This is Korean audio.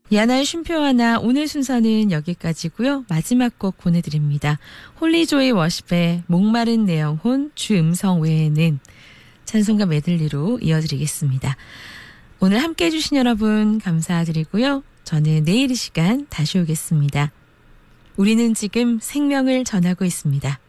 야나의 쉼표 하나 오늘 순서는 여기까지고요. 마지막 곡 보내드립니다. 홀리조이 워십의 목마른 내 영혼 주 음성 외에는 찬송가 메들리로 이어드리겠습니다. 오늘 함께해 주신 여러분 감사드리고요. 저는 내일 이 시간 다시 오겠습니다. 우리는 지금 생명을 전하고 있습니다.